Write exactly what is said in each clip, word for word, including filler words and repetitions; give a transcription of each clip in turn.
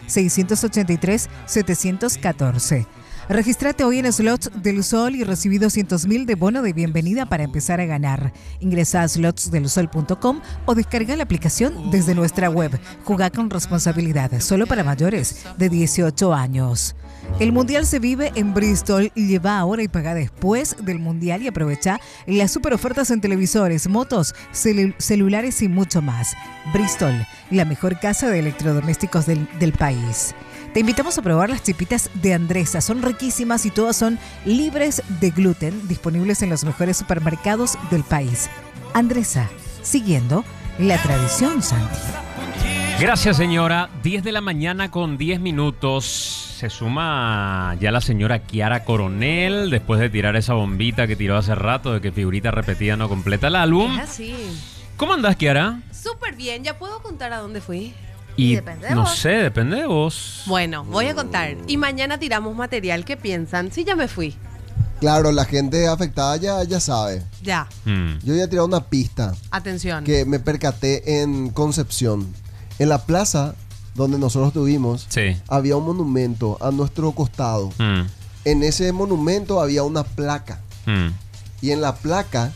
seis ocho tres, siete uno cuatro. Regístrate hoy en Slots del Sol y recibí doscientos mil de bono de bienvenida para empezar a ganar. Ingresa a slots del sol punto com o descarga la aplicación desde nuestra web. Jugá con responsabilidad, solo para mayores de dieciocho años. El Mundial se vive en Bristol y lleva ahora y paga después del Mundial y aprovecha las super ofertas en televisores, motos, celu- celulares y mucho más. Bristol, la mejor casa de electrodomésticos del, del país. Te invitamos a probar las chipitas de Andresa. Son riquísimas y todas son libres de gluten, disponibles en los mejores supermercados del país. Andresa, siguiendo la tradición, Santi. Gracias, señora. diez de la mañana con diez minutos. Se suma ya la señora Kiara Coronel, después de tirar esa bombita que tiró hace rato de que figurita repetida no completa el álbum. Es así. ¿Cómo andás, Kiara? Súper bien. ¿Ya puedo contar a dónde fui? Y depende de no vos. sé, depende de vos. Bueno, voy a contar. Y mañana tiramos material. ¿Qué piensan? Sí, ya me fui. Claro, la gente afectada ya, ya sabe. Ya. Mm. Yo voy a tirar una pista Atención. que me percaté en Concepción. En la plaza donde nosotros estuvimos, Sí. había un monumento a nuestro costado. Mm. En ese monumento había una placa. Mm. Y en la placa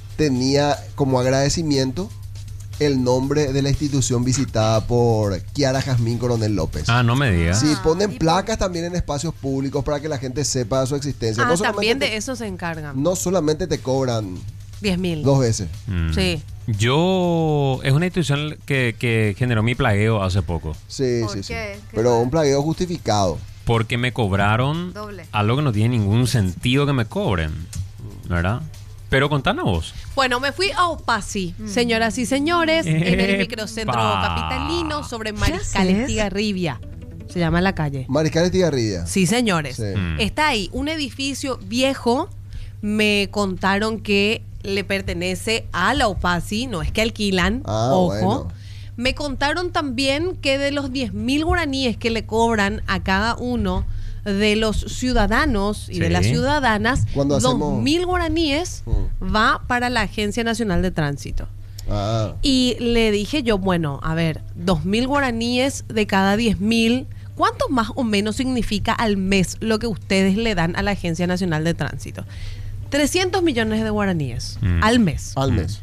tenía como agradecimiento el nombre de la institución visitada por Kiara Jazmín Coronel López. Ah, no me digas. Sí, ponen y placas también en espacios públicos para que la gente sepa su existencia. Ah, no solamente también te- de eso se encargan. No solamente te cobran diez mil. dos veces. Mm. Sí. Yo... Es una institución que, que generó mi plagueo hace poco. Sí, ¿Por sí, sí. qué? ¿Qué Pero fue? un plagueo justificado. Porque me cobraron Doble. algo que no tiene ningún sentido que me cobren. ¿Verdad? Pero contanos vos. Bueno, me fui a Opasi, señoras y señores, en el Epa. microcentro capitalino sobre ¿Qué Mariscal haces? Estigarribia. Se llama la calle. Mariscal Estigarribia. Sí, señores. Sí. Mm. Está ahí un edificio viejo. Me contaron que le pertenece a la Opasi, no es que alquilan, Ah, ojo. bueno. Me contaron también que de los diez mil guaraníes que le cobran a cada uno de los ciudadanos y Sí. de las ciudadanas, Cuando dos hacemos- mil guaraníes Mm. va para la Agencia Nacional de Tránsito. Ah, Y le dije yo, bueno, a ver, dos mil guaraníes de cada diez mil, ¿cuánto más o menos significa al mes lo que ustedes le dan a la Agencia Nacional de Tránsito? trescientos millones de guaraníes Mm. al mes. al mes.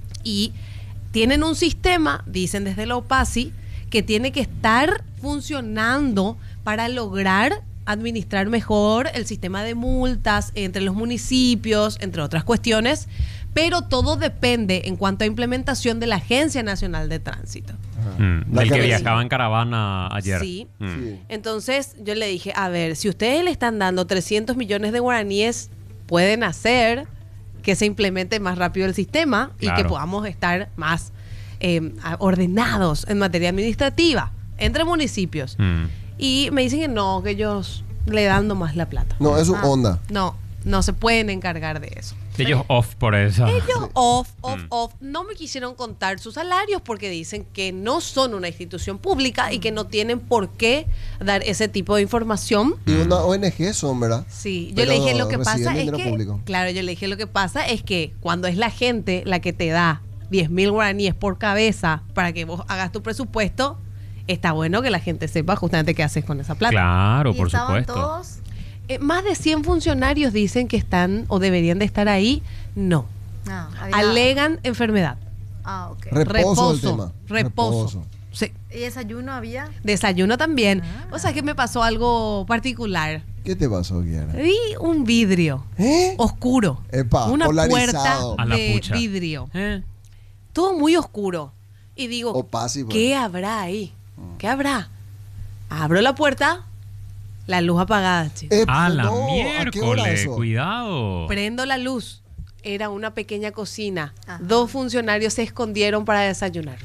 Y tienen un sistema, dicen desde la OPASI, que tiene que estar funcionando para lograr administrar mejor el sistema de multas entre los municipios, entre otras cuestiones, pero todo depende en cuanto a implementación de la Agencia Nacional de Tránsito. Mm. La Del que que- viajaba en caravana ayer. Sí. Mm. Sí. Entonces yo le dije, a ver, si ustedes le están dando trescientos millones de guaraníes, pueden hacer que se implemente más rápido el sistema y Claro. que podamos estar más eh, a- ordenados en materia administrativa entre municipios. Mm. Y me dicen que no, que ellos le dan nomás la plata. No, es su Ah. onda. No, no se pueden encargar de eso. Ellos off por eso. Ellos off, off, Mm. off, no me quisieron contar sus salarios porque dicen que no son una institución pública y que no tienen por qué dar ese tipo de información. Y una O N G son, ¿verdad? Sí, yo Pero le dije lo que reciben pasa es dinero que, público. claro, yo le dije lo que pasa es que cuando es la gente la que te da diez mil guaraníes por cabeza para que vos hagas tu presupuesto, está bueno que la gente sepa justamente qué haces con esa plata. Claro, ¿Y por estaban supuesto. todos? Eh, más de cien funcionarios dicen que están o deberían de estar ahí. No. No, había- Alegan enfermedad. Ah, ok. Reposo, el tema. Reposo. Sí. ¿Y desayuno había? Desayuno también. Ah. O sea que me pasó algo particular. ¿Qué te pasó, Kiara? Vi un vidrio ¿Eh? oscuro. Epa, una polarizado. puerta A la de pucha. vidrio. Eh. Todo muy oscuro. Y digo, Opasi, pues. ¿qué habrá ahí? ¿Qué habrá? Abro la puerta, la luz apagada, chicos. Epa, A la no, ¿a qué hora miércoles, eso? cuidado. Prendo la luz. Era una pequeña cocina. Ajá. Dos funcionarios se escondieron para desayunar.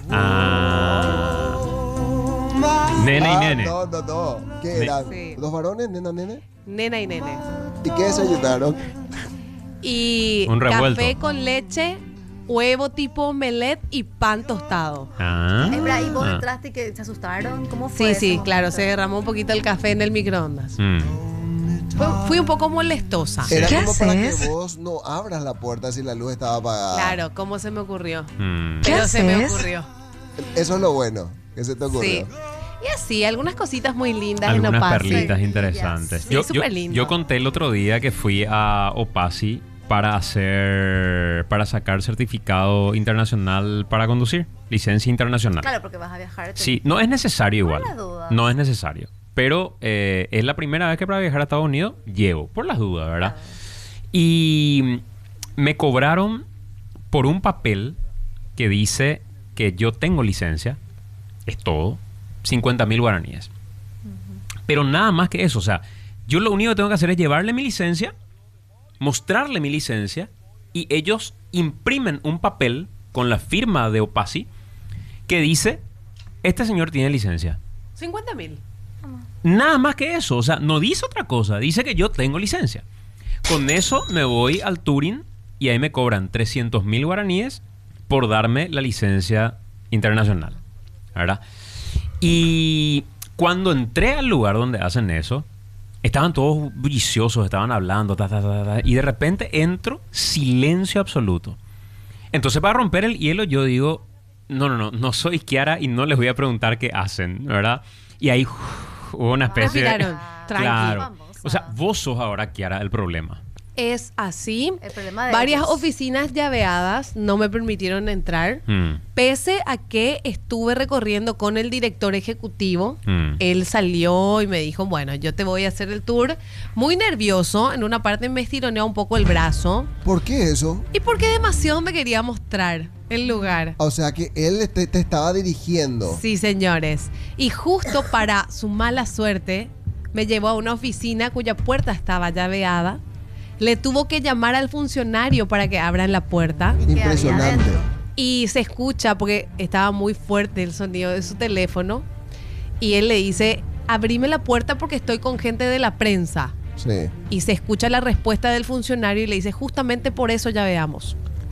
Ah. Nene y Ah, nene. No, no, no. ¿Qué Ne- eran? Sí. ¿Dos varones, nena, nene? Nena y nene. ¿Y qué desayunaron? Y Un revuelto. café con leche, huevo tipo omelette y pan tostado. Ah. Ebra, ¿y vos Ah. entraste y que se asustaron? ¿Cómo fue Sí, ese sí, momento? claro, se derramó un poquito el café en el microondas. Mm. Fue- fui un poco molestosa. Era ¿Qué como para que haces? vos no abras la puerta si la luz estaba apagada. Claro, ¿cómo se me ocurrió? Mm. ¿Qué Pero se me haces? ocurrió. Eso es lo bueno, que se te ocurrió. Sí. Y así, algunas cositas muy lindas Algunas en Opasi. perlitas Sí, interesantes. sí, yo, súper yo- lindo. yo conté el otro día que fui a Opasi para hacer, para sacar certificado internacional para conducir, licencia internacional. Claro, porque vas a viajar. te- Sí, no es necesario Por igual. las dudas. No es necesario. Pero eh, es la primera vez que para viajar a Estados Unidos llevo, por las dudas, ¿verdad? Y me cobraron por un papel que dice que yo tengo licencia, es todo, cincuenta mil guaraníes. Pero nada más que eso, o sea, yo lo único que tengo que hacer es llevarle mi licencia, mostrarle mi licencia, y ellos imprimen un papel con la firma de Opasi que dice, este señor tiene licencia. cincuenta mil. Nada más que eso, o sea, no dice otra cosa, dice que yo tengo licencia. Con eso me voy al Turing y ahí me cobran trescientos mil guaraníes por darme la licencia internacional, ¿verdad? Y cuando entré al lugar donde hacen eso, estaban todos bulliciosos, estaban hablando, ta, ta, ta, ta, y de repente entro, silencio absoluto. Entonces, para romper el hielo, yo digo, no, no, no, no soy Kiara y no les voy a preguntar qué hacen, ¿verdad? Y ahí uf, hubo una especie de... Respiraron. Tranqui. Claro. Famosa. O sea, vos sos ahora, Kiara, el problema. Es así. El problema de Varias ellos. oficinas llaveadas no me permitieron entrar. Mm. Pese a que estuve recorriendo con el director ejecutivo, Mm. él salió y me dijo, bueno, yo te voy a hacer el tour. Muy nervioso, en una parte me estironeó un poco el brazo. ¿Por qué eso? Y porque demasiado me quería mostrar el lugar. O sea que él te, te estaba dirigiendo. Sí, señores. Y justo para su mala suerte, me llevó a una oficina cuya puerta estaba llaveada. Le tuvo que llamar al funcionario para que abran la puerta. ¿Y qué había Impresionante. adentro? Y se escucha, porque estaba muy fuerte el sonido de su teléfono. Y él le dice, abrime la puerta porque estoy con gente de la prensa. Sí. Y se escucha la respuesta del funcionario y le dice, justamente por eso ya veamos.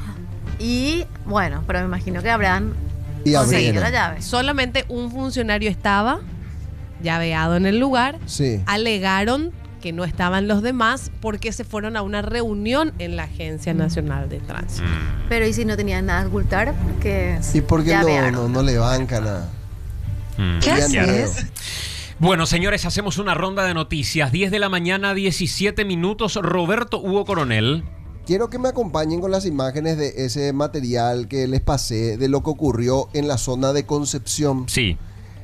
Y bueno, pero me imagino que habrán Y conseguido abrieron. la llave. Solamente un funcionario estaba llaveado en el lugar. Sí. Alegaron que no estaban los demás porque se fueron a una reunión en la Agencia Nacional de Tránsito. Pero ¿y si no tenían nada que ocultar? Porque ¿Y por qué no, llavearon. no, no le bancan nada? Mm. Tenían miedo. Bueno, señores, hacemos una ronda de noticias. diez de la mañana, diecisiete minutos. Roberto Hugo Coronel. Quiero que me acompañen con las imágenes de ese material que les pasé de lo que ocurrió en la zona de Concepción. Sí.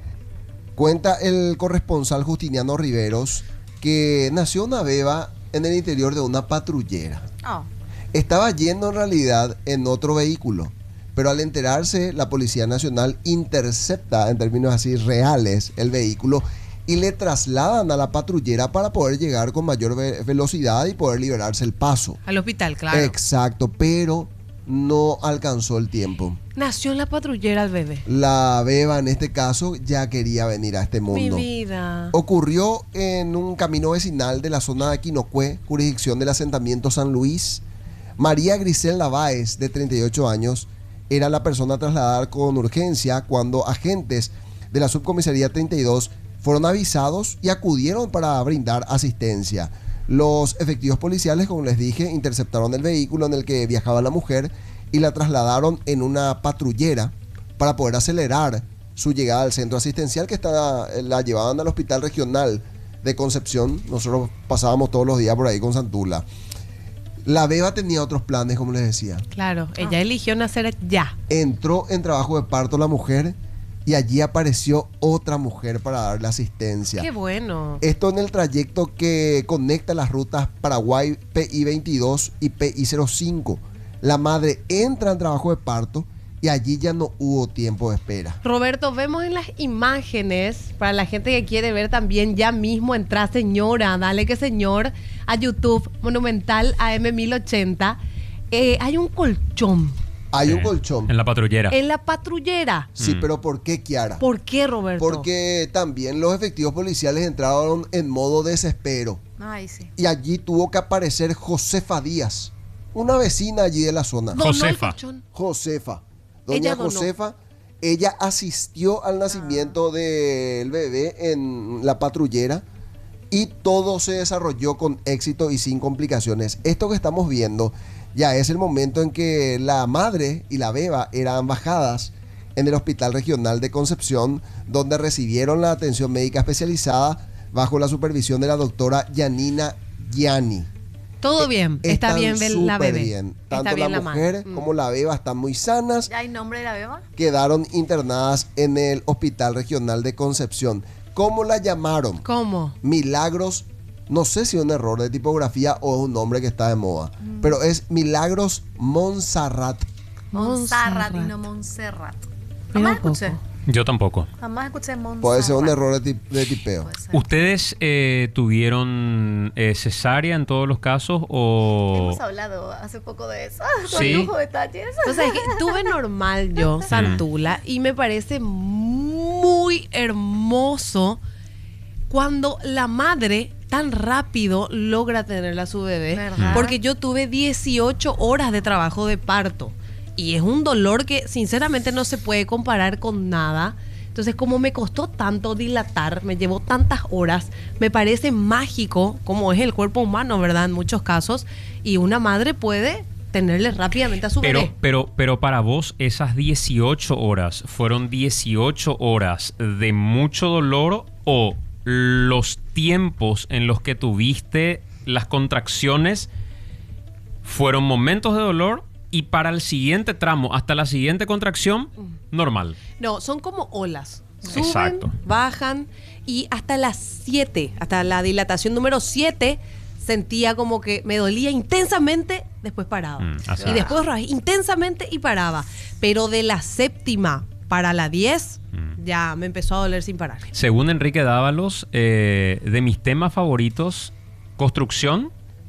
Cuenta el corresponsal Justiniano Riveros que nació una beba en el interior de una patrullera. Oh, Estaba yendo en realidad en otro vehículo, pero al enterarse la Policía Nacional intercepta en términos así reales el vehículo y le trasladan a la patrullera para poder llegar con mayor ve- velocidad y poder liberarse el paso. Al hospital, claro. Exacto, pero no alcanzó el tiempo. Nació en la patrullera el bebé. La beba en este caso ya quería venir a este Mi mundo. vida. Ocurrió en un camino vecinal de la zona de Quinocué, jurisdicción del asentamiento San Luis. María Griselda Báez, de treinta y ocho años, era la persona a trasladar con urgencia cuando agentes de la subcomisaría treinta y dos fueron avisados y acudieron para brindar asistencia. Los efectivos policiales, como les dije, interceptaron el vehículo en el que viajaba la mujer y la trasladaron en una patrullera para poder acelerar su llegada al centro asistencial que está, la llevaban al hospital regional de Concepción. Nosotros pasábamos todos los días por ahí con Santula. La beba tenía otros planes, como les decía. Claro, ella eligió nacer ya. Entró en trabajo de parto la mujer y allí apareció otra mujer para darle asistencia. Qué bueno. Esto en el trayecto que conecta las rutas Paraguay P I veintidós y P I cero cinco. La madre entra en trabajo de parto y allí ya no hubo tiempo de espera. Roberto, vemos en las imágenes, para la gente que quiere ver también ya mismo, entra señora, dale que señor, a YouTube, Monumental A M mil ochenta. Eh, hay un colchón Hay un Eh, colchón. En la patrullera. en la patrullera. Sí, Mm. pero ¿por qué, Kiara? ¿Por qué, Roberto? Porque también los efectivos policiales entraron en modo desespero. ay, sí. Y allí tuvo que aparecer Josefa Díaz, una vecina allí de la zona. Donó el Josefa. colchón. Josefa. Doña Ella donó. Josefa, ella asistió al nacimiento del bebé en la patrullera y todo se desarrolló con éxito y sin complicaciones. Esto que estamos viendo ya es el momento en que la madre y la beba eran bajadas en el Hospital Regional de Concepción, donde recibieron la atención médica especializada bajo la supervisión de la doctora Yanina Gianni. Todo bien, está Están bien ver la súper bebé. bien. Tanto Está bien la la mujer madre. Mm. como la beba están muy sanas. ¿Ya hay nombre de la beba? Quedaron internadas en el Hospital Regional de Concepción. ¿Cómo la llamaron? ¿Cómo? Milagros, no sé si es un error de tipografía o es un nombre que está de moda, Mm. pero es Milagros Montserrat. Montserrat y Montserrat. no Montserrat. Mira Jamás un poco. escuché. Yo tampoco. Jamás escuché Montserrat. Puede ser un error de, tip- de tipeo. Puede ser. ¿Ustedes eh, tuvieron eh, cesárea en todos los casos o...? Hemos hablado hace poco de eso. Con Sí. lujo de detalles. O sea, es que tuve normal yo, Santula, y me parece muy hermoso cuando la madre tan rápido logra tener a su bebé. ¿Verdad? Porque yo tuve dieciocho horas de trabajo de parto. Y es un dolor que sinceramente no se puede comparar con nada. Entonces, como me costó tanto dilatar, me llevó tantas horas, me parece mágico como es el cuerpo humano, ¿verdad? En muchos casos. Y una madre puede tenerle rápidamente a su Pero, bebé. pero, pero para vos, esas dieciocho horas, ¿fueron dieciocho horas de mucho dolor o los tiempos en los que tuviste las contracciones fueron momentos de dolor y para el siguiente tramo, hasta la siguiente contracción, normal? No, son como olas. Suben, Exacto. bajan y hasta las siete, hasta la dilatación número siete, sentía como que me dolía intensamente, después paraba. Mm, así y es. después otra vez, intensamente y paraba. Pero de la séptima para la diez, Mm. ya me empezó a doler sin parar. Según Enrique Dávalos, eh, de mis temas favoritos, construcción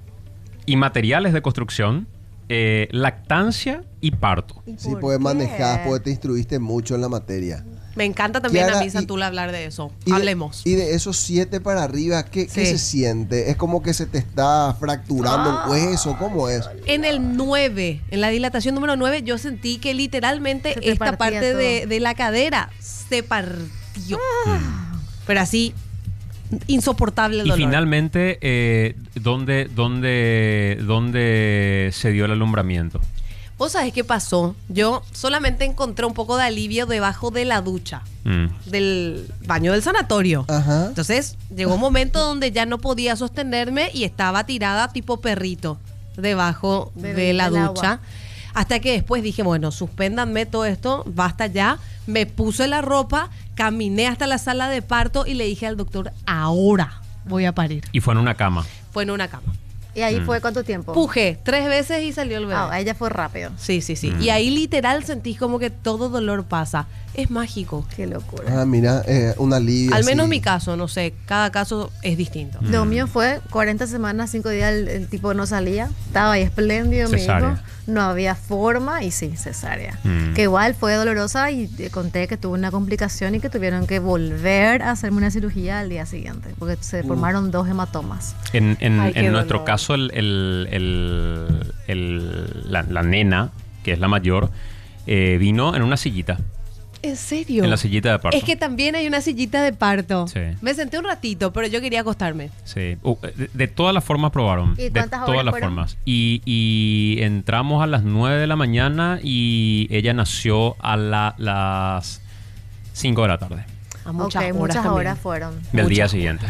y materiales de construcción, eh, lactancia y parto. ¿Y Sí, por puedes qué? manejar, porque te instruiste mucho en la materia. Me encanta también Kiara, a mí, y- Santula, hablar de eso. Y de- Hablemos. y de esos siete para arriba, ¿qué, qué Sí. se siente? ¿Es como que se te está fracturando Ah. el hueso? ¿Cómo es? En el nueve, en la dilatación número nueve, yo sentí que literalmente Se te esta partía parte de, todo. de la cadera se partió. Mm. Pero así, insoportable el Y dolor. finalmente, eh, ¿dónde, dónde, ¿dónde se dio el alumbramiento? ¿Vos sabés qué pasó? Yo solamente encontré un poco de alivio debajo de la ducha, Mm. del baño del sanatorio. Ajá. Entonces, llegó un momento donde ya no podía sostenerme y estaba tirada tipo perrito debajo Del- de la del ducha. agua. Hasta que después dije, bueno, suspéndanme todo esto, basta ya. Me puse la ropa, caminé hasta la sala de parto y le dije al doctor, ahora voy a parir. Y fue en una cama. Fue en una cama. ¿Y ahí Mm. fue cuánto tiempo? Pujé tres veces y salió el bebé. Ah, ahí ya fue rápido. Sí, sí, sí. Mm. Y ahí literal sentís como que todo dolor pasa. Es mágico. Qué locura. Ah, mira, eh, un alivio. Al menos así. mi caso, no sé, cada caso es distinto. Lo Mm. mío fue cuarenta semanas, cinco días, el, el tipo no salía. Estaba ahí espléndido, mi Cesárea. hijo. No había forma y sí, cesárea. Mm. Que igual fue dolorosa y te conté que tuve una complicación y que tuvieron que volver a hacerme una cirugía al día siguiente porque se formaron dos hematomas. En, en- Ay, qué en nuestro dolor. caso, el, el- el- el- la, la nena, que es la mayor, eh, vino en una sillita. ¿En serio? En la sillita de parto. Es que también hay una sillita de parto. Sí. Me senté un ratito, pero yo quería acostarme. Sí. Uh, de, de todas las formas probaron. ¿Y de cuántas todas horas las fueron? formas. Y, y entramos a las nueve de la mañana y ella nació a la- las cinco de la tarde A muchas ok, horas muchas también. horas fueron. del día Muchas siguiente.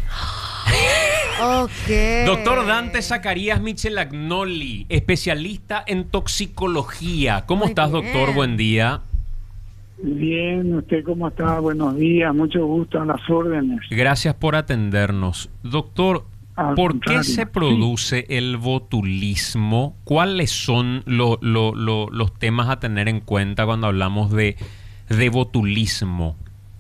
Ok. Doctor Dante Zacarías Michelagnoli, especialista en toxicología. ¿Cómo Muy estás, bien. doctor? Buen día. Bien, ¿usted cómo está? Buenos días, mucho gusto a las órdenes. Gracias por atendernos. Doctor, Al ¿por qué contrario, se sí. produce el botulismo? ¿Cuáles son lo- lo- lo- los temas a tener en cuenta cuando hablamos de, de botulismo?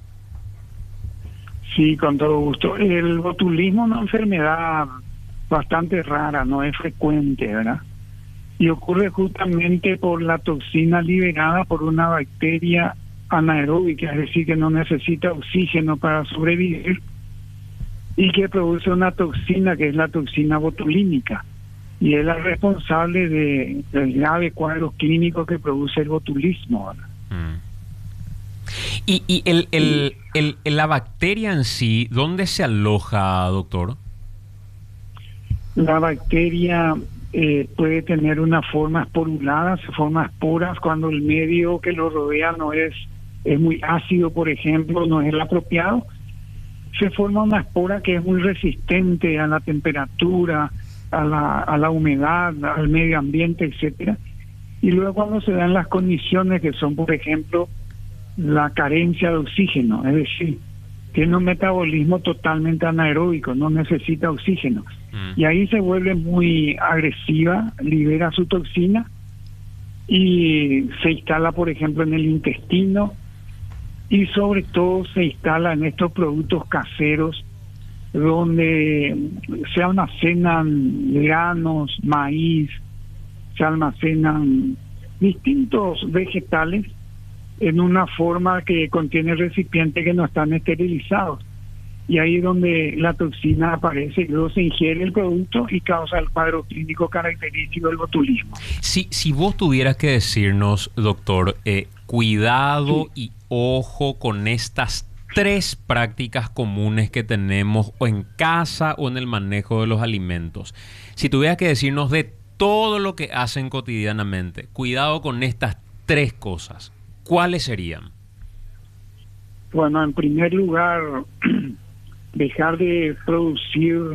Sí, con todo gusto. El botulismo es una enfermedad bastante rara, no es frecuente, ¿verdad? Y ocurre justamente por la toxina liberada por una bacteria anaeróbica, es decir, que no necesita oxígeno para sobrevivir y que produce una toxina que es la toxina botulínica. Y es la responsable de, del grave cuadro clínico que produce el botulismo, ¿verdad? Mm. Y, y el, el- el- el- la bacteria en sí, ¿dónde se aloja, doctor? La bacteria eh, puede tener una forma esporulada, formas esporas cuando el medio que lo rodea no es, es muy ácido, por ejemplo, no es el apropiado. Se forma una espora que es muy resistente a la temperatura, a la, a la humedad, al medio ambiente, etcétera. Y luego cuando se dan las condiciones que son, por ejemplo, la carencia de oxígeno, es decir, tiene un metabolismo totalmente anaeróbico, no necesita oxígeno. Mm. Y ahí se vuelve muy agresiva, libera su toxina y se instala, por ejemplo, en el intestino, y sobre todo se instala en estos productos caseros donde se almacenan granos, maíz, se almacenan distintos vegetales en una forma que contiene recipientes que no están esterilizados. Y ahí es donde la toxina aparece, y luego se ingiere el producto y causa el cuadro clínico característico del botulismo. Si, si vos tuvieras que decirnos, doctor, eh, cuidado sí. y ojo con estas tres prácticas comunes que tenemos o en casa o en el manejo de los alimentos. Si tuvieras que decirnos de todo lo que hacen cotidianamente, cuidado con estas tres cosas, ¿cuáles serían? Bueno, en primer lugar, dejar de producir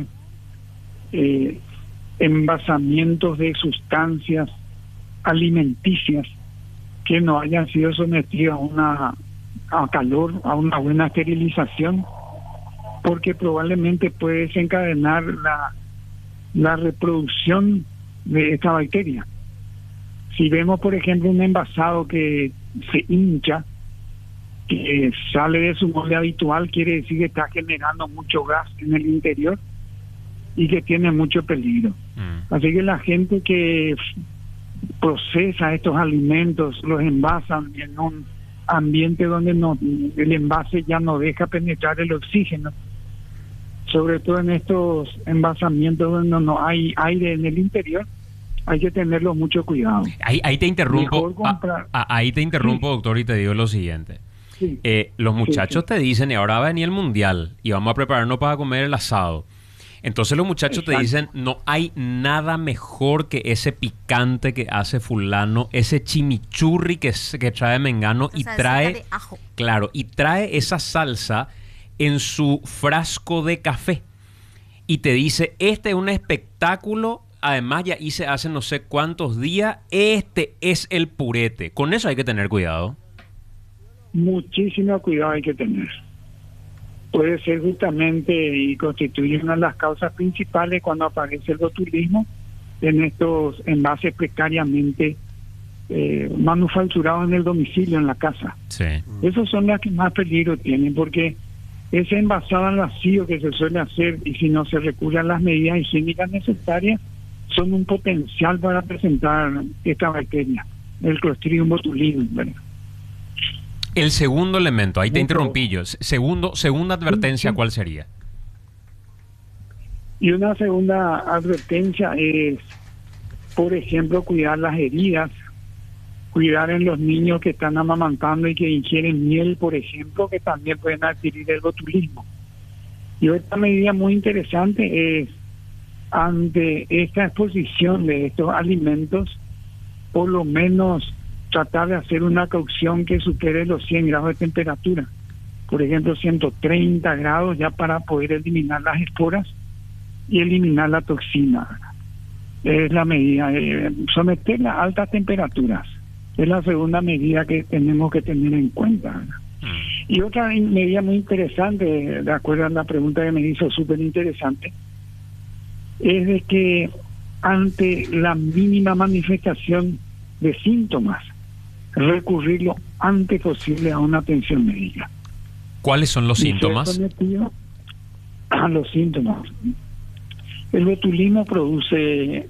eh, envasamientos de sustancias alimenticias que no hayan sido sometidas a una a calor, a una buena esterilización, porque probablemente puede desencadenar la, la reproducción de esta bacteria. Si vemos, por ejemplo, un envasado que se hincha, que sale de su molde habitual, quiere decir que está generando mucho gas en el interior y que tiene mucho peligro. Mm. Así que la gente que procesa estos alimentos, los envasan en un ambiente donde no, el envase ya no deja penetrar el oxígeno, sobre todo en estos envasamientos donde no hay aire en el interior, hay que tenerlo mucho cuidado. Ahí, ahí te interrumpo, comprar... a, a, ahí te interrumpo, sí. doctor, y te digo lo siguiente. Sí. Eh, los muchachos sí, sí. te dicen, y ahora va a venir el mundial y vamos a prepararnos para comer el asado. Entonces los muchachos Exacto. te dicen, no hay nada mejor que ese picante que hace fulano, ese chimichurri que, que trae mengano y trae, de ajo. claro, y trae esa salsa en su frasco de café. Y te dice, este es un espectáculo, además ya hice hace no sé cuántos días, este es el purete. Con eso hay que tener cuidado. Muchísimo cuidado hay que tener. Puede ser justamente y constituir una de las causas principales cuando aparece el botulismo en estos envases precariamente eh, manufacturados en el domicilio, en la casa. Sí. Esos son las que más peligro tienen, porque ese envasado al vacío que se suele hacer, y si no se recurre a las medidas higiénicas necesarias, son un potencial para presentar esta bacteria, el Clostridium botulinum, ¿verdad? El segundo elemento, ahí te interrumpí yo. Segundo, segunda advertencia, ¿cuál sería? Y una segunda advertencia es, por ejemplo, cuidar las heridas, cuidar en los niños que están amamantando y que ingieren miel, por ejemplo, que también pueden adquirir el botulismo. Y otra medida muy interesante es, ante esta exposición de estos alimentos, por lo menos tratar de hacer una cocción que supere los cien grados de temperatura, por ejemplo ciento treinta grados, ya para poder eliminar las esporas y eliminar la toxina. Es la medida, eh, someterla a altas temperaturas es la segunda medida que tenemos que tener en cuenta. Mm. Y otra medida muy interesante, de acuerdo a la pregunta que me hizo, súper interesante, es de que ante la mínima manifestación de síntomas, recurrir lo antes posible a una atención médica. ¿Cuáles son los síntomas? A los síntomas. El botulismo produce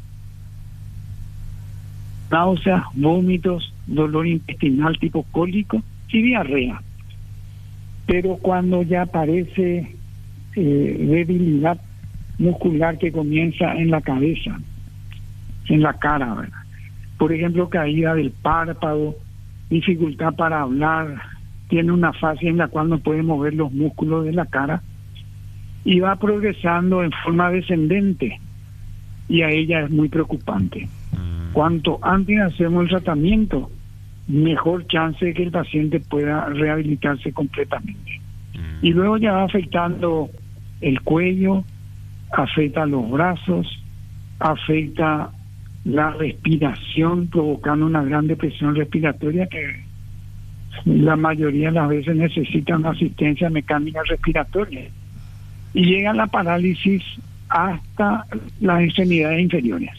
náuseas, vómitos, dolor intestinal tipo cólico y diarrea. Pero cuando ya aparece eh, debilidad muscular que comienza en la cabeza, en la cara, ¿verdad? Por ejemplo, caída del párpado, dificultad para hablar, tiene una fase en la cual no puede mover los músculos de la cara y va progresando en forma descendente y a ella es muy preocupante. Cuanto antes hacemos el tratamiento, mejor chance de que el paciente pueda rehabilitarse completamente. Y luego ya va afectando el cuello, afecta los brazos, afecta la respiración, provocando una gran depresión respiratoria que la mayoría de las veces necesitan asistencia mecánica respiratoria. Y llega la parálisis hasta las extremidades inferiores.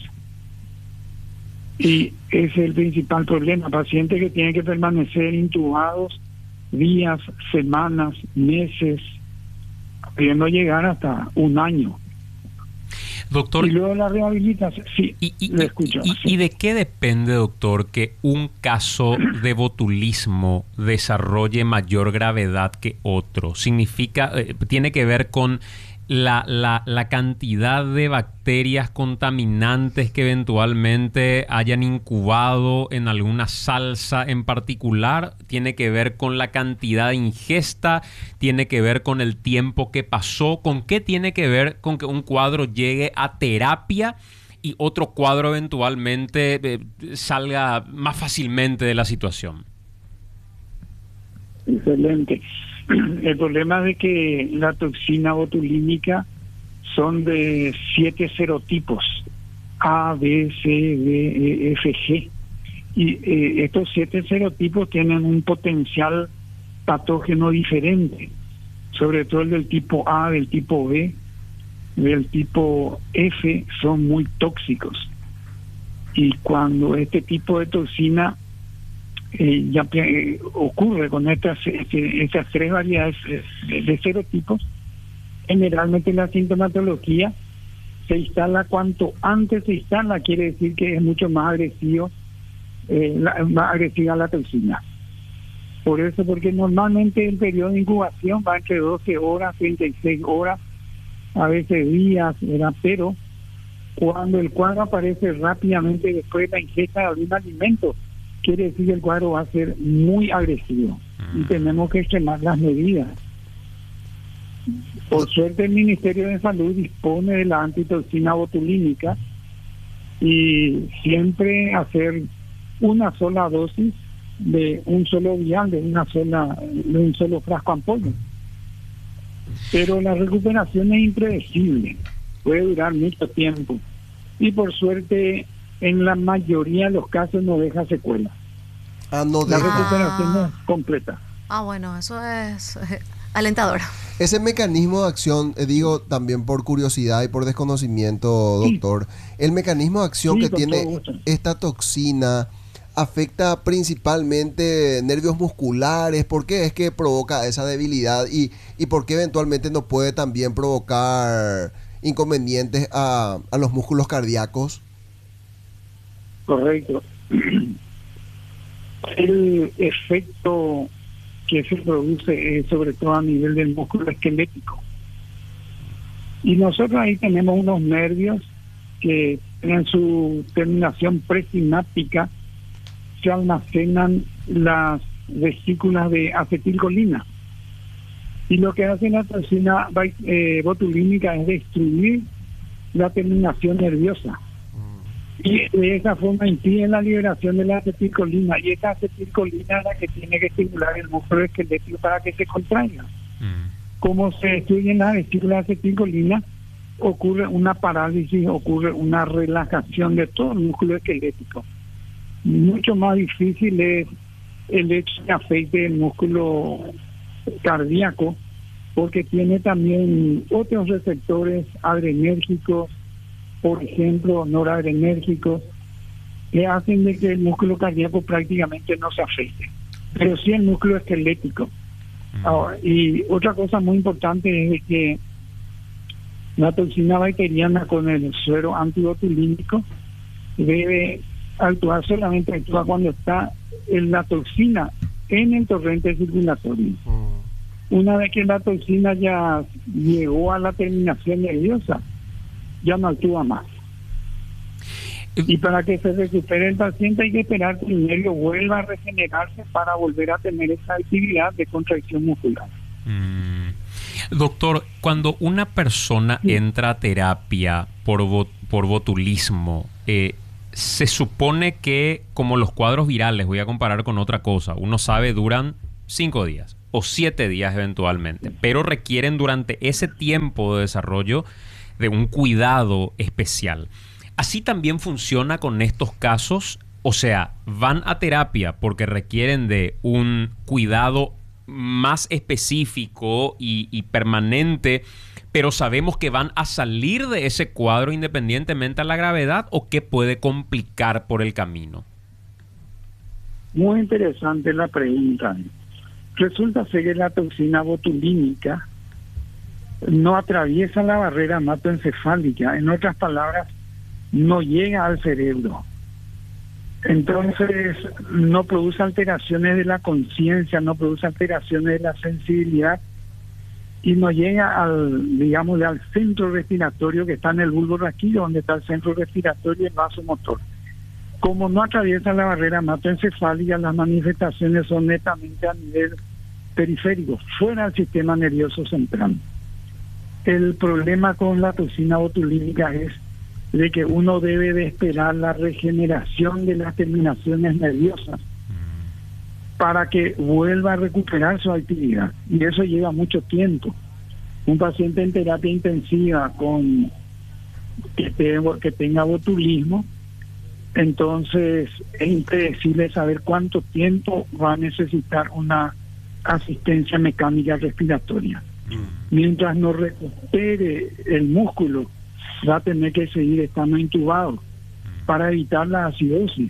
Y ese es el principal problema. Pacientes que tienen que permanecer intubados días, semanas, meses, pudiendo llegar hasta un año. Doctor, y luego la rehabilitación, sí, y, y, lo escucho. Y, sí. ¿Y de qué depende, doctor, que un caso de botulismo desarrolle mayor gravedad que otro? Significa, eh, tiene que ver con la, la, la cantidad de bacterias contaminantes que eventualmente hayan incubado en alguna salsa en particular, tiene que ver con la cantidad de ingesta, tiene que ver con el tiempo que pasó, ¿con qué tiene que ver con que un cuadro llegue a terapia y otro cuadro eventualmente eh, salga más fácilmente de la situación? Excelente. El problema de que la toxina botulínica son de siete serotipos, A, B, C, D, E, F, G. Y eh, estos siete serotipos tienen un potencial patógeno diferente, sobre todo el del tipo A, del tipo B, del tipo F, son muy tóxicos. Y cuando este tipo de toxina Eh, ya eh, ocurre con estas este, estas tres variedades de, de serotipos, generalmente la sintomatología se instala cuanto antes se instala, quiere decir que es mucho más agresivo, eh, la, más agresiva la toxina. Por eso, porque normalmente el periodo de incubación va entre doce horas, treinta y seis horas, a veces días, ¿verdad? Pero cuando el cuadro aparece rápidamente después de la ingesta de algún alimento, quiere decir que el cuadro va a ser muy agresivo y tenemos que extremar las medidas. Por suerte el Ministerio de Salud dispone de la antitoxina botulínica y siempre hacer una sola dosis de un solo vial, de una sola, de un solo frasco ampolla. Pero la recuperación es impredecible, puede durar mucho tiempo y por suerte en la mayoría de los casos no deja secuelas. Ah, no La deja. recuperación no es completa. Ah, bueno, eso es eh, alentador. Ese mecanismo de acción, eh, digo también por curiosidad y por desconocimiento, doctor, sí. El mecanismo de acción sí, que tiene esta toxina afecta principalmente nervios musculares. ¿Por qué es que provoca esa debilidad y, y por qué eventualmente no puede también provocar inconvenientes a, a los músculos cardíacos? Correcto. El efecto que se produce es sobre todo a nivel del músculo esquelético. Y nosotros ahí tenemos unos nervios que en su terminación presináptica se almacenan las vesículas de acetilcolina. Y lo que hace la toxina eh, botulínica es destruir la terminación nerviosa. Y de esa forma impide la liberación de la acetilcolina. Y esa acetilcolina es la que tiene que estimular el músculo esquelético para que se contraiga. Mm. Como se destruyen las vesículas de acetilcolina, ocurre una parálisis, ocurre una relajación de todo el músculo esquelético. Mucho más difícil es el hecho que afecte el músculo cardíaco, porque tiene también otros receptores adrenérgicos, por ejemplo, noradrenérgicos, que hacen de que el músculo cardíaco prácticamente no se afecte, pero sí el músculo esquelético. Mm. Ahora, y otra cosa muy importante es de que la toxina bacteriana con el suero antibotulínico debe actuar, solamente actúa cuando está en la toxina en el torrente circulatorio. Mm. Una vez que la toxina ya llegó a la terminación nerviosa, ya no actúa más. Y para que se recupere el paciente hay que esperar que el nervio vuelva a regenerarse para volver a tener esa actividad de contracción muscular. Mm. Doctor, cuando una persona sí. entra a terapia por, por botulismo, eh, se supone que, como los cuadros virales, voy a comparar con otra cosa, uno sabe duran cinco días o siete días eventualmente, pero requieren durante ese tiempo de desarrollo de un cuidado especial. ¿Así también funciona con estos casos? O sea, van a terapia porque requieren de un cuidado más específico y, y permanente, pero sabemos que van a salir de ese cuadro independientemente a la gravedad, ¿o qué puede complicar por el camino? Muy interesante la pregunta. Resulta ser que la toxina botulínica no atraviesa la barrera hematoencefálica, en otras palabras, no llega al cerebro. Entonces, no produce alteraciones de la conciencia, no produce alteraciones de la sensibilidad y no llega al, digamos, al centro respiratorio que está en el bulbo raquídeo, donde está el centro respiratorio y el vaso motor. Como no atraviesa la barrera hematoencefálica, las manifestaciones son netamente a nivel periférico, fuera del sistema nervioso central. El problema con la toxina botulínica es de que uno debe de esperar la regeneración de las terminaciones nerviosas para que vuelva a recuperar su actividad, y eso lleva mucho tiempo. Un paciente en terapia intensiva con que, tenga, que tenga botulismo, entonces es impredecible saber cuánto tiempo va a necesitar una asistencia mecánica respiratoria. Mientras no recupere el músculo, va a tener que seguir estando intubado para evitar la acidosis.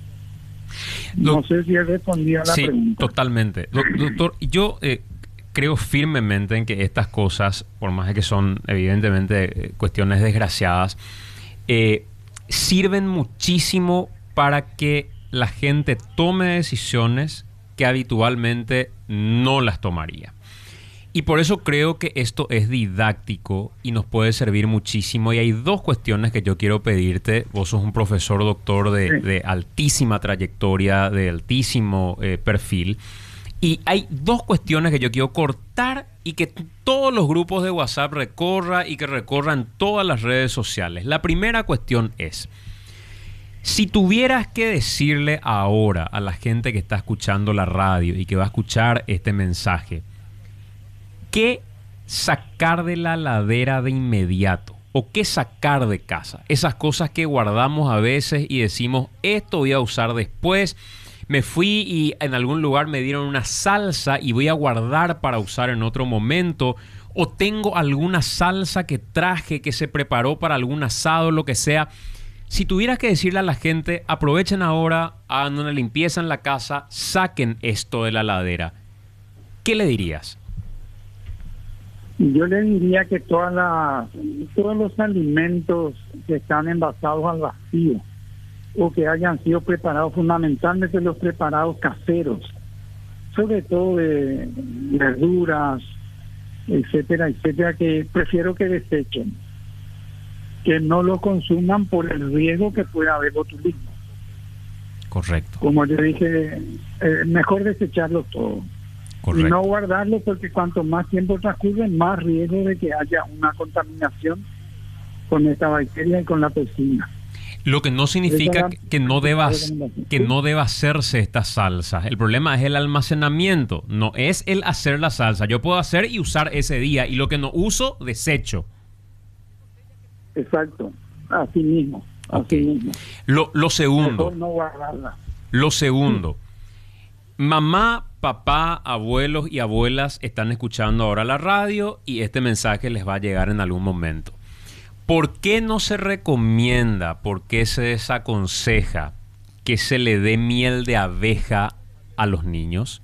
No Do- sé si he respondido a la sí, pregunta. Totalmente. Do- doctor, yo eh, creo firmemente en que estas cosas, por más de que son evidentemente eh, cuestiones desgraciadas, eh, sirven muchísimo para que la gente tome decisiones que habitualmente no las tomaría. Y por eso creo que esto es didáctico y nos puede servir muchísimo. Y hay dos cuestiones que yo quiero pedirte. Vos sos un profesor, doctor, de, Sí. de altísima trayectoria, de altísimo eh, perfil. Y hay dos cuestiones que yo quiero cortar y que t- todos los grupos de WhatsApp recorra y que recorran todas las redes sociales. La primera cuestión es: si tuvieras que decirle ahora a la gente que está escuchando la radio y que va a escuchar este mensaje, ¿qué sacar de la ladera de inmediato? ¿O qué sacar de casa? Esas cosas que guardamos a veces y decimos, esto voy a usar después. Me fui y en algún lugar me dieron una salsa y voy a guardar para usar en otro momento. O tengo alguna salsa que traje, que se preparó para algún asado, lo que sea. Si tuvieras que decirle a la gente, aprovechen ahora, hagan una limpieza en la casa, saquen esto de la ladera, ¿qué le dirías? Yo le diría que todas las, todos los alimentos que están envasados al vacío o que hayan sido preparados, fundamentalmente los preparados caseros, sobre todo de verduras, etcétera, etcétera, que prefiero que desechen, que no lo consuman por el riesgo que pueda haber botulismo. Correcto. Como yo dije, eh, mejor desecharlo todo. Correcto. Y no guardarlo, porque cuanto más tiempo transcurre, más riesgo de que haya una contaminación con esta bacteria y con la toxina. Lo que no significa Esa es que, la- que no deba, recomendación. que no deba hacerse esta salsa. El problema es el almacenamiento, no es el hacer la salsa. Yo puedo hacer y usar ese día, y lo que no uso, desecho. Exacto, así mismo, Ok. así mismo. Lo, lo segundo, Mejor no guardarla. lo segundo. Mamá, papá, abuelos y abuelas están escuchando ahora la radio y este mensaje les va a llegar en algún momento. ¿Por qué no se recomienda, por qué se desaconseja que se le dé miel de abeja a los niños?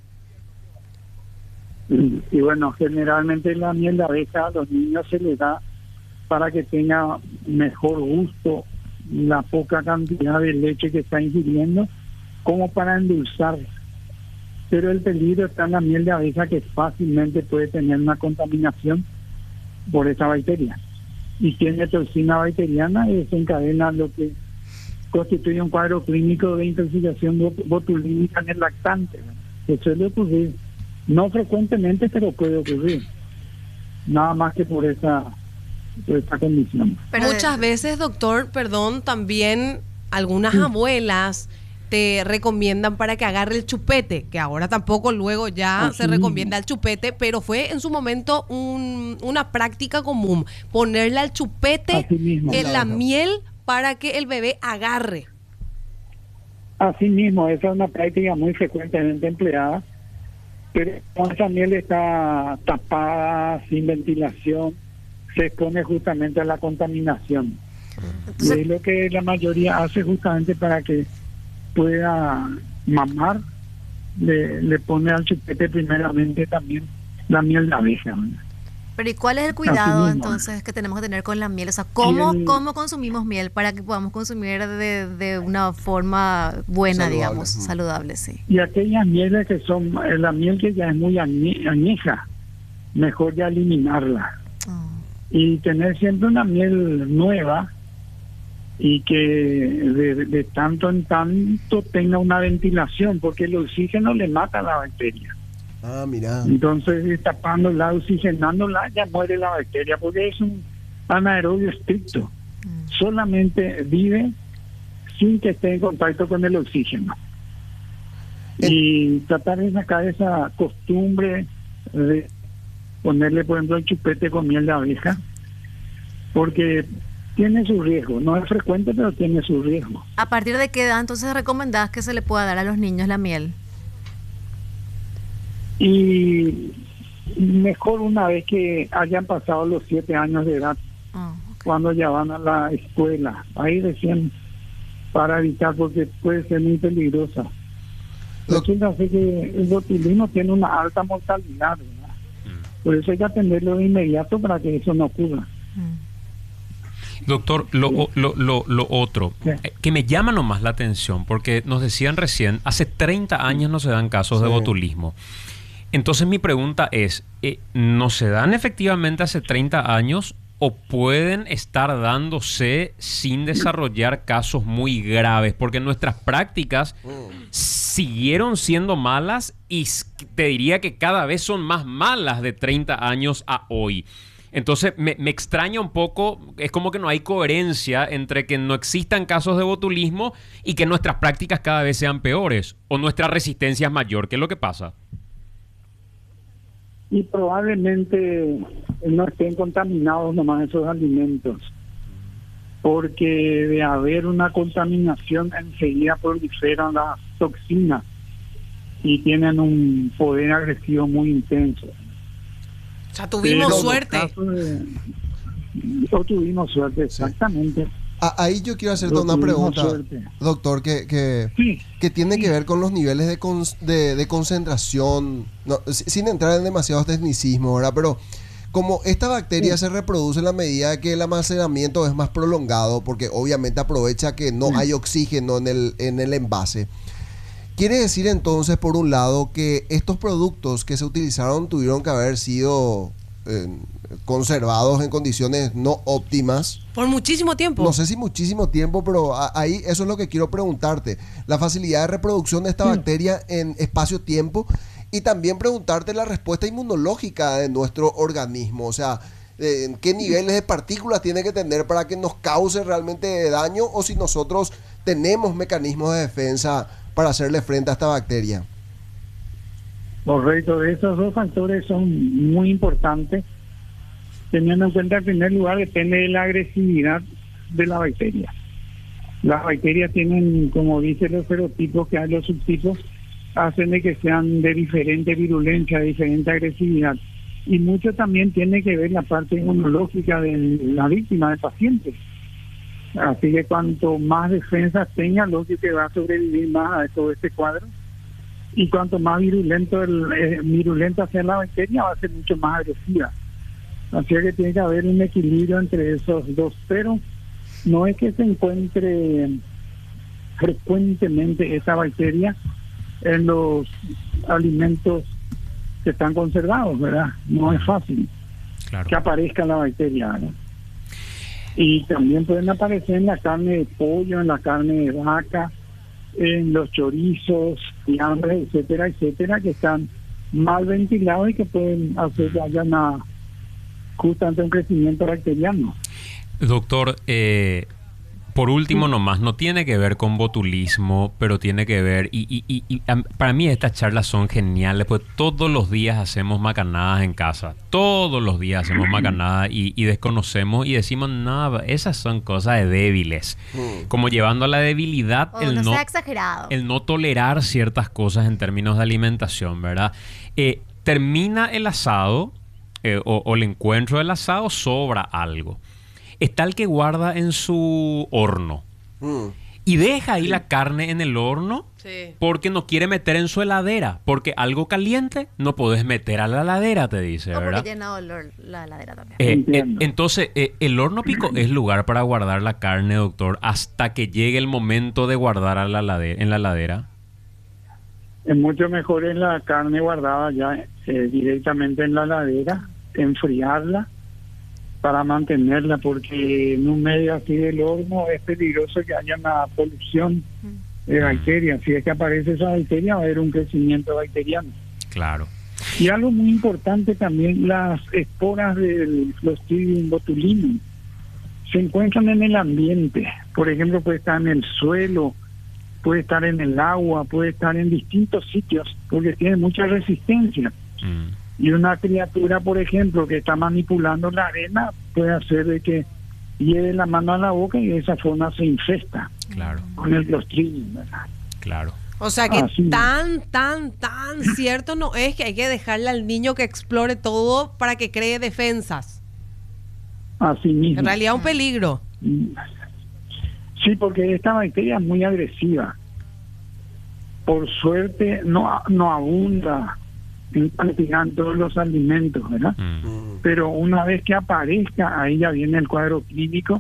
Y, y bueno, generalmente la miel de abeja a los niños se les da para que tenga mejor gusto la poca cantidad de leche que está ingiriendo, como para endulzar. Pero el peligro está en la miel de abeja, que fácilmente puede tener una contaminación por esta bacteria. Y tiene toxina bacteriana y desencadena lo que constituye un cuadro clínico de intoxicación bot- botulínica en el lactante. Que suele ocurrir, no frecuentemente, pero puede ocurrir. Nada más que por esa por esta condición. Pero Muchas de- veces, doctor, perdón, también algunas abuelas te recomiendan para que agarre el chupete, que ahora tampoco luego ya Así se mismo. recomienda el chupete, pero fue en su momento un- una práctica común, ponerle al chupete Así mismo. en la Claro. miel para que el bebé agarre. Así mismo, esa es una práctica muy frecuentemente empleada, pero cuando esa miel está tapada, sin ventilación, se expone justamente a la contaminación. Entonces- y es lo que la mayoría hace justamente para que pueda mamar, le, le pone al chupete primeramente también la miel de abeja, ¿verdad? Pero ¿y cuál es el cuidado mismo. entonces que tenemos que tener con la miel? O sea, ¿cómo, Y el- cómo consumimos miel para que podamos consumir de, de una forma buena, Saludable, digamos, mm. saludable, sí? Y aquellas mieles que son, eh, la miel que ya es muy añe- añeja, mejor ya eliminarla. Oh. Y tener siempre una miel nueva y que de, de tanto en tanto tenga una ventilación, porque el oxígeno le mata a la bacteria. Ah, mira. Entonces, tapándola, oxigenándola, ya muere la bacteria, porque es un anaerobio estricto. Mm. Solamente vive sin que esté en contacto con el oxígeno. En- Y tratar de sacar esa costumbre de ponerle, por ejemplo, el chupete con miel de abeja, porque tiene su riesgo. No es frecuente, pero tiene su riesgo. ¿A partir de qué edad entonces recomendás que se le pueda dar a los niños la miel? Y mejor una vez que hayan pasado los siete años de edad, Oh, ok. cuando ya van a la escuela. Ahí recién, para evitar, porque puede ser muy peligrosa. Doc- Resulta ser que el botulismo tiene una alta mortalidad, ¿verdad? Por eso hay que atenderlo de inmediato para que eso no ocurra. Mm. Doctor, lo, o- lo, lo, lo otro, Sí. eh, que me llama nomás la atención, porque nos decían recién, hace treinta años no se dan casos de Sí. botulismo. Entonces mi pregunta es, eh, ¿no se dan efectivamente hace treinta años o pueden estar dándose sin desarrollar casos muy graves? Porque nuestras prácticas siguieron siendo malas y s- te diría que cada vez son más malas de treinta años a hoy. Entonces me, me extraña un poco, es como que no hay coherencia entre que no existan casos de botulismo y que nuestras prácticas cada vez sean peores o nuestra resistencia es mayor. ¿Qué es lo que pasa? Y probablemente no estén contaminados nomás esos alimentos, porque de haber una contaminación enseguida proliferan las toxinas y tienen un poder agresivo muy intenso. O sea, tuvimos Pero suerte. los casos de- o tuvimos suerte, exactamente. A- ahí yo quiero hacerte Lo una tuvimos pregunta, suerte. doctor, que, que, Sí. que tiene que ver con los niveles de, cons- de, de concentración, no, si- sin entrar en demasiados tecnicismos, ¿verdad? Pero como esta bacteria se reproduce en la medida que el almacenamiento es más prolongado, porque obviamente aprovecha que no hay oxígeno en el, en el envase. Quiere decir entonces, por un lado, que estos productos que se utilizaron tuvieron que haber sido eh, conservados en condiciones no óptimas. Por muchísimo tiempo. No sé si muchísimo tiempo, pero a- ahí eso es lo que quiero preguntarte. La facilidad de reproducción de esta Sí. bacteria en espacio-tiempo y también preguntarte la respuesta inmunológica de nuestro organismo. O sea, eh, en qué niveles de partículas tiene que tener para que nos cause realmente daño o si nosotros tenemos mecanismos de defensa para hacerle frente a esta bacteria. Correcto, esos dos factores son muy importantes, teniendo en cuenta, en primer lugar, depende de la agresividad de la bacteria. Las bacterias tienen, como dicen los serotipos, que hay los subtipos, hacen de que sean de diferente virulencia, de diferente agresividad. Y mucho también tiene que ver la parte inmunológica de la víctima, del paciente. Así que cuanto más defensas tenga, lógico que va a sobrevivir más a todo este cuadro. Y cuanto más virulento el, eh, virulenta sea la bacteria, va a ser mucho más agresiva. Así que tiene que haber un equilibrio entre esos dos, pero no es que se encuentre frecuentemente esa bacteria en los alimentos que están conservados, ¿verdad? No es fácil Claro. que aparezca la bacteria, ¿verdad? Y también pueden aparecer en la carne de pollo, en la carne de vaca, en los chorizos, fiambres, etcétera, etcétera, que están mal ventilados y que pueden hacer que haya una justamente un crecimiento bacteriano. Doctor, eh, por último nomás, no tiene que ver con botulismo, pero tiene que ver, y, y, y, y a- para mí estas charlas son geniales, pues todos los días hacemos macanadas en casa, todos los días hacemos macanadas y, y desconocemos y decimos, nada, esas son cosas de débiles, Mm. como llevando a la debilidad O el no no, sea exagerado. el no tolerar ciertas cosas en términos de alimentación, ¿verdad? Eh, termina el asado eh, o, o el encuentro del asado, sobra algo. Está el que guarda en su horno Mm. y deja ahí la carne en el horno Sí. porque no quiere meter en su heladera, porque algo caliente no podés meter a la heladera, te dice, O porque ¿verdad? llena de olor la heladera también. Eh, eh, Entiendo. entonces, eh, el horno pico es lugar para guardar la carne, doctor, hasta que llegue el momento de guardar a la helade- en la heladera. Es mucho mejor en la carne guardada ya eh, directamente en la heladera, enfriarla para mantenerla, porque en un medio así del horno es peligroso que haya una polución de bacterias. Si es que aparece esa bacteria, va a haber un crecimiento bacteriano. Claro. Y algo muy importante también, las esporas del Clostridium botulinum se encuentran en el ambiente. Por ejemplo, puede estar en el suelo, puede estar en el agua, puede estar en distintos sitios, porque tiene mucha resistencia. Mm, Y una criatura, por ejemplo, que está manipulando la arena, puede hacer de que lleve la mano a la boca y de esa forma se infesta claro, con el Clostridium, ¿verdad? claro. O sea que Así. tan, tan, tan cierto no es que hay que dejarle al niño que explore todo para que cree defensas. Así mismo. En realidad un peligro. Sí, porque esta bacteria es muy agresiva. Por suerte no, no abunda en cantidad en todos los alimentos, ¿verdad? Mm, Mm. Pero una vez que aparezca, ahí ya viene el cuadro clínico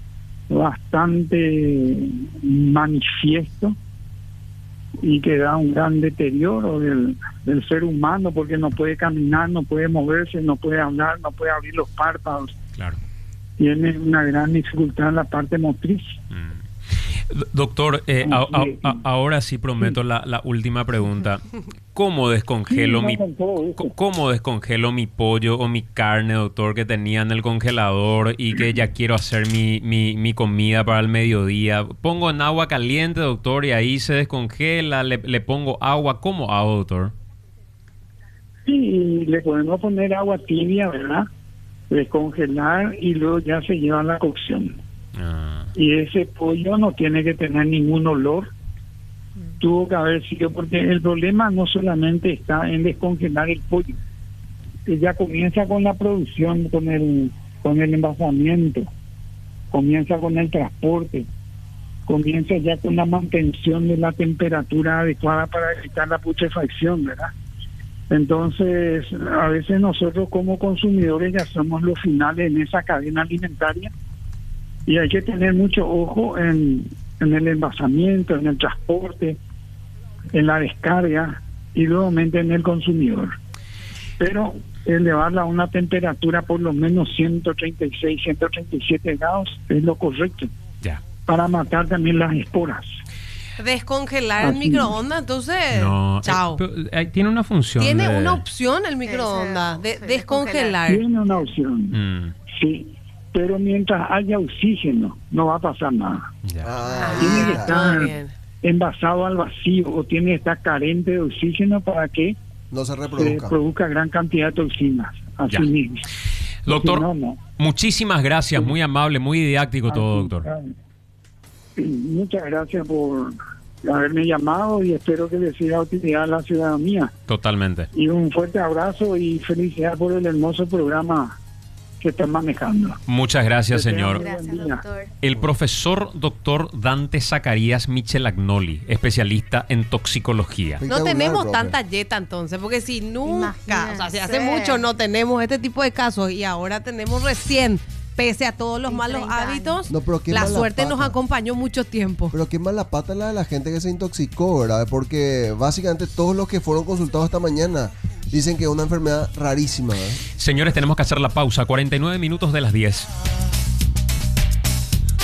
bastante manifiesto y que da un gran deterioro del, del ser humano, porque no puede caminar, no puede moverse, no puede hablar, no puede abrir los párpados. claro. Tiene una gran dificultad en la parte motriz. Mm. Do- Doctor, eh, a- a- a- ahora sí prometo la, la última pregunta. ¿Cómo descongelo Sí, mi no, con todo gusto. co- cómo descongelo mi pollo o mi carne, doctor, que tenía en el congelador y que ya quiero hacer mi, mi, mi comida para el mediodía? Pongo en agua caliente, doctor, y ahí se descongela, le, le pongo agua. ¿Cómo hago, doctor? Sí, le podemos poner agua tibia, ¿verdad? Descongelar y luego ya se lleva a la cocción. Ah, Y ese pollo no tiene que tener ningún olor. Tuvo que haber sido, porque el problema no solamente está en descongelar el pollo, que ya comienza con la producción, con el, con el envasamiento, comienza con el transporte, comienza ya con la mantención de la temperatura adecuada para evitar la putrefacción, ¿verdad? Entonces, a veces nosotros como consumidores ya somos los finales en esa cadena alimentaria y hay que tener mucho ojo en, en el envasamiento, en el transporte, en la descarga y luego en el consumidor. Pero elevarla a una temperatura por lo menos ciento treinta y seis, ciento treinta y siete grados es lo correcto ya. para matar también las esporas. Descongelar el Así. microondas, entonces, No, chao. eh, pero, eh, tiene una función. Tiene de- una opción el microondas de sí, descongelar. Tiene una opción, Mm, sí, pero mientras haya oxígeno no va a pasar nada. ya. Ah, Tiene que ya. Ah, estar bien. envasado al vacío o tiene que estar carente de oxígeno para que No se se reproduzca. produzca gran cantidad de toxinas. Así Ya. mismo. Doctor, Si no, no. muchísimas gracias, muy amable, muy didáctico todo, Así, doctor. ah, sí, muchas gracias por haberme llamado y espero que les sea de utilidad a la ciudadanía. Totalmente. Y un fuerte abrazo y felicidades por el hermoso programa que están manejando. Muchas gracias, Que tengan señor. buen Gracias, día. doctor. El profesor doctor Dante Zacarías Michelagnoli, especialista en toxicología. No Espectacular, tenemos profe. tanta yeta entonces, porque si nunca, o sea, si hace Imagínense. mucho no tenemos este tipo de casos y ahora tenemos recién, pese a todos los En malos treinta años. hábitos, No, pero qué la mala suerte nos pata. acompañó mucho tiempo. Pero qué mala pata la de la gente que se intoxicó, ¿verdad? Porque básicamente todos los que fueron consultados esta mañana dicen que es una enfermedad rarísima, ¿verdad? Señores, tenemos que hacer la pausa. cuarenta y nueve minutos de las diez.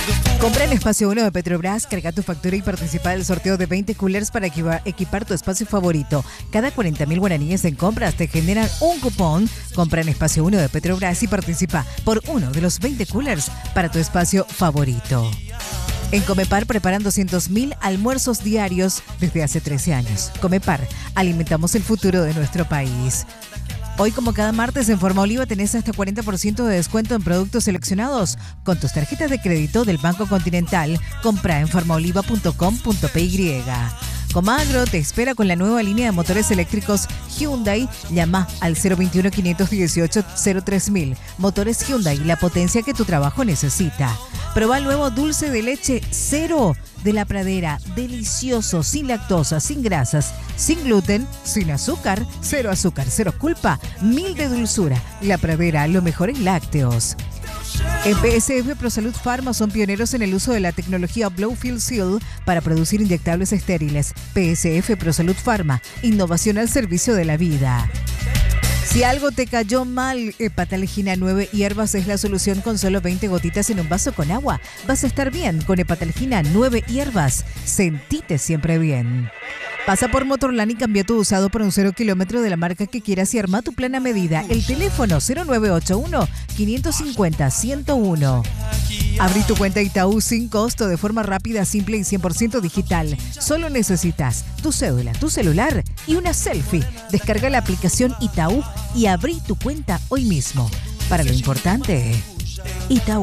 Compra en Espacio uno de Petrobras, carga tu factura y participa del sorteo de veinte coolers para equipa- equipar tu espacio favorito. Cada cuarenta mil guaraníes en compras te generan un cupón. Compra en Espacio uno de Petrobras y participa por uno de los veinte coolers para tu espacio favorito. En Comepar preparan doscientos mil almuerzos diarios desde hace trece años. Comepar, alimentamos el futuro de nuestro país. Hoy, como cada martes, en Forma Oliva tenés hasta cuarenta por ciento de descuento en productos seleccionados con tus tarjetas de crédito del Banco Continental. Compra en forma oliva punto com punto p y. Comagro te espera con la nueva línea de motores eléctricos Hyundai. Llama al cero veintiuno, quinientos dieciocho, cero tres mil. Motores Hyundai, la potencia que tu trabajo necesita. Proba el nuevo dulce de leche cero de La Pradera. Delicioso, sin lactosa, sin grasas, sin gluten, sin azúcar, cero azúcar, cero culpa, mil de dulzura. La Pradera, lo mejor en lácteos. En P S F ProSalud Pharma son pioneros en el uso de la tecnología Blowfield Seal para producir inyectables estériles. P S F ProSalud Pharma, innovación al servicio de la vida. Si algo te cayó mal, Hepatalgina nueve hierbas es la solución con solo veinte gotitas en un vaso con agua. Vas a estar bien con Hepatalgina nueve hierbas. Sentite siempre bien. Pasa por Motorland y cambia tu usado por un cero kilómetro de la marca que quieras y arma tu plan a medida. El teléfono cero nueve ocho uno, cinco cinco cero, uno cero uno. Abrí tu cuenta Itaú sin costo, de forma rápida, simple y cien por ciento digital. Solo necesitas tu cédula, tu celular y una selfie. Descarga la aplicación Itaú y abrí tu cuenta hoy mismo. Para lo importante, Itaú.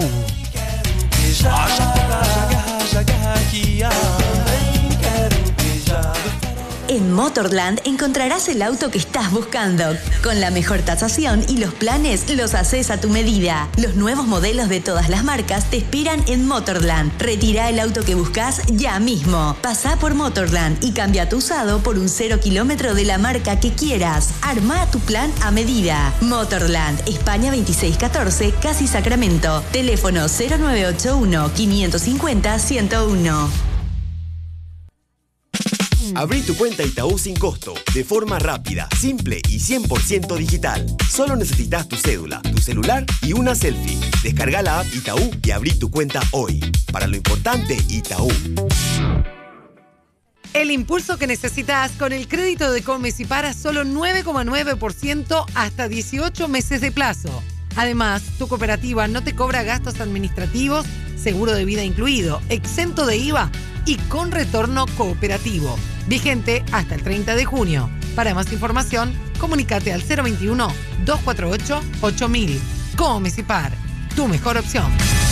En Motorland encontrarás el auto que estás buscando. Con la mejor tasación y los planes los haces a tu medida. Los nuevos modelos de todas las marcas te esperan en Motorland. Retira el auto que buscas ya mismo. Pasá por Motorland y cambia tu usado por un cero kilómetro de la marca que quieras. Arma tu plan a medida. Motorland, España veintiséis catorce, Casi Sacramento. Teléfono cero nueve ocho uno, cinco cinco cero, uno cero uno. Abrí tu cuenta Itaú sin costo, de forma rápida, simple y cien por ciento digital. Solo necesitas tu cédula, tu celular y una selfie. Descarga la app Itaú y abrí tu cuenta hoy. Para lo importante, Itaú. El impulso que necesitas con el crédito de Comecipar a solo nueve coma nueve por ciento hasta dieciocho meses de plazo. Además, tu cooperativa no te cobra gastos administrativos, seguro de vida incluido, exento de I V A y con retorno cooperativo. Vigente hasta el treinta de junio. Para más información, comunícate al cero veintiuno, doscientos cuarenta y ocho, ocho mil. Comecipar, tu mejor opción.